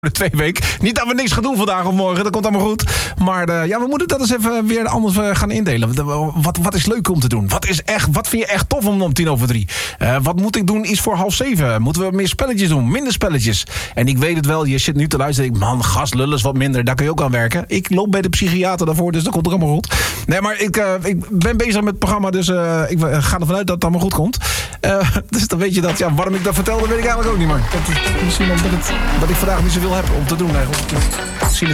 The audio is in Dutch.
de 2 week. Niet dat we niks gaan doen vandaag of morgen, dat komt allemaal goed. Maar we moeten dat eens even weer anders gaan indelen. Wat is leuk om te doen? Wat vind je echt tof om 3:10? Wat moet ik doen is voor 6:30? Moeten we meer spelletjes doen? Minder spelletjes? En ik weet het wel, je zit nu te luisteren. Man, gaslullen is wat minder, daar kun je ook aan werken. Ik loop bij de psychiater daarvoor, dus dat komt er allemaal goed. Nee, maar ik ben bezig met het programma, dus ik ga ervan uit dat het allemaal goed komt. Dus dan weet je dat, waarom ik dat vertelde, weet ik eigenlijk ook niet meer. Misschien omdat ik vandaag niet zoveel heb om te doen eigenlijk.